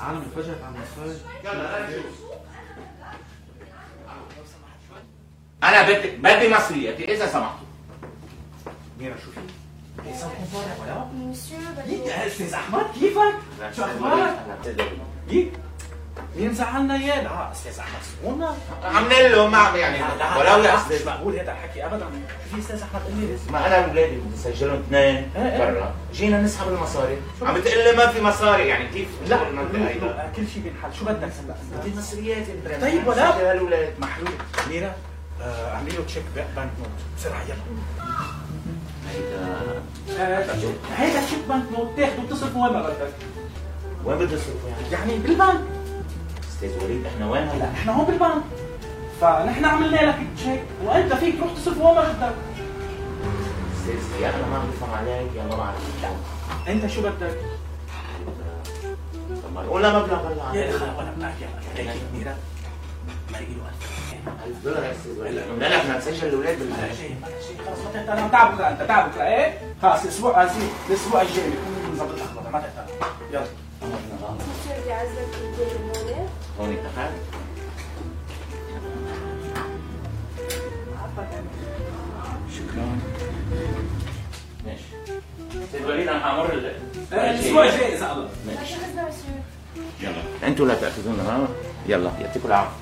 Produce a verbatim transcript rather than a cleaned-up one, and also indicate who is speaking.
Speaker 1: العالم انفجرت على المصاري.
Speaker 2: يلا نشوف. انا بدي بدي مصريتي اذا سمحتوا.
Speaker 1: ميرا شو في؟ ايه صار مفارق ولا؟
Speaker 3: مسيو
Speaker 1: ليك يا استاذ احمد كيفك؟ شو اخبارك؟ ليك مين زعلنا اياه؟ لا استاذ احمد سمونا
Speaker 2: عاملين له ما عم يعني ولو لا
Speaker 1: مش مقبول هذا الحكي ابدا. في استاذ احمد قال لي
Speaker 2: ما انا اولادي بدي اسجلهم اثنين برا، جينا نسحب المصاري، عم بتقول لي ما في مصاري، يعني كيف؟
Speaker 1: لا كل شيء بينحل. شو بدك هلا؟
Speaker 2: بدي مصريات انت.
Speaker 1: طيب ولا
Speaker 2: هالولاد
Speaker 1: محلول. ميرا اعملي له تشيك بنك نوت بسرعه يلا.
Speaker 2: هيدا
Speaker 1: هيدا تشيك بنك نوت تاخده وتصرفه وين ما بدك.
Speaker 2: وين بدي اصرفه يعني؟
Speaker 1: يعني بالبنك.
Speaker 2: استاذ وليد احنا وين هلا؟
Speaker 1: نحن هون بالبنك، فنحن عملنا لك تشيك وانت فيك تروح تصرفه وين ما بدك.
Speaker 2: استاذ يا انا ما عم بفهم عليك يا ما بعرف.
Speaker 1: انت شو بدك؟
Speaker 2: طب ما نقول مبلغ هلا.
Speaker 1: يا اخي وانا معك يلا هيك ميرا ما له
Speaker 2: ألف دولار يا استاذ وليد. قلنا لك بدنا نسجل الاولاد بال
Speaker 1: خلص ما تهتم. انا تعبك انت تعبك ايه؟ خلص الاسبوع الاسبوع الجاي بكون نظبط الاخبار ما تهتم. يلا
Speaker 3: مسيو بدي اعزلك الدين هون.
Speaker 2: هون اتفقنا. شكرا. ماشي. استاذ وليد انا حامر
Speaker 1: الاسبوع الجاي اذا الله.
Speaker 3: ماشي. مسيو
Speaker 2: يلا انتوا لا تاخذونا ها؟ يلا يعطيكم العافيه.